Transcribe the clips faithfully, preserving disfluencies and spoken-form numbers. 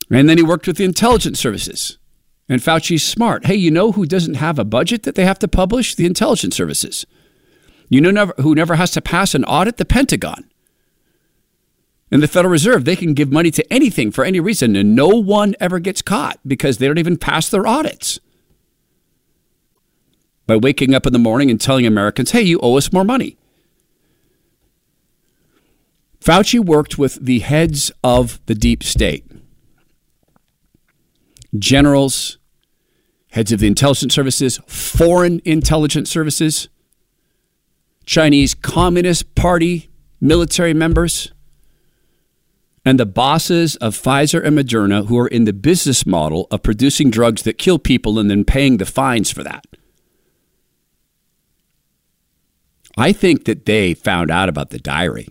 And then he worked with the intelligence services. And Fauci's smart. Hey, you know who doesn't have a budget that they have to publish? The intelligence services. You know never, who never has to pass an audit? The Pentagon. And the Federal Reserve, they can give money to anything for any reason, and no one ever gets caught because they don't even pass their audits. By waking up in the morning and telling Americans, hey, you owe us more money. Fauci worked with the heads of the deep state. Generals, heads of the intelligence services, foreign intelligence services, Chinese Communist Party military members, and the bosses of Pfizer and Moderna who are in the business model of producing drugs that kill people and then paying the fines for that. I think that they found out about the diary.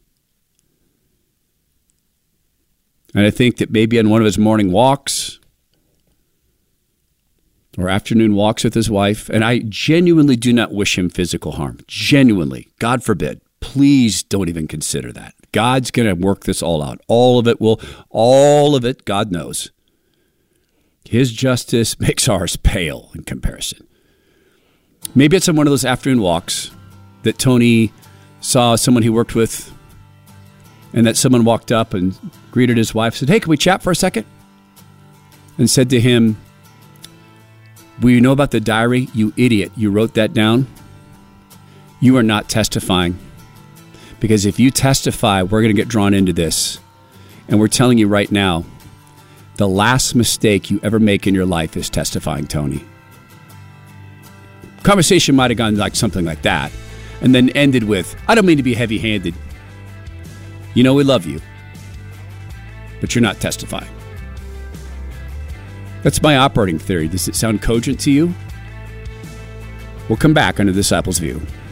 And I think that maybe on one of his morning walks or afternoon walks with his wife, and I genuinely do not wish him physical harm. Genuinely. God forbid. Please don't even consider that. God's going to work this all out. All of it will, all of it, God knows. His justice makes ours pale in comparison. Maybe it's on one of those afternoon walks that Tony saw someone he worked with, and that someone walked up and greeted his wife, said, hey, can we chat for a second? And said to him, well, you know about the diary? You idiot. You wrote that down. You are not testifying. Because if you testify, we're going to get drawn into this. And we're telling you right now, the last mistake you ever make in your life is testifying, Tony. Conversation might have gone like something like that. And then ended with, I don't mean to be heavy-handed. You know we love you. But you're not testifying. That's my operating theory. Does it sound cogent to you? We'll come back on The Disciples' View.